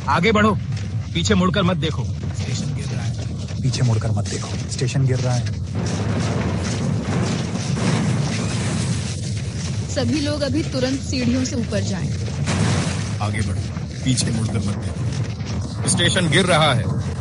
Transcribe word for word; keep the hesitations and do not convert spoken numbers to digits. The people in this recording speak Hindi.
आगे बढ़ो, पीछे मुड़कर मत देखो। स्टेशन गिर रहा है। पीछे मुड़कर मत देखो, स्टेशन गिर रहा है। सभी लोग अभी तुरंत सीढ़ियों से ऊपर जाएं। आगे बढ़ो, पीछे मुड़कर मत देखो, स्टेशन गिर रहा है।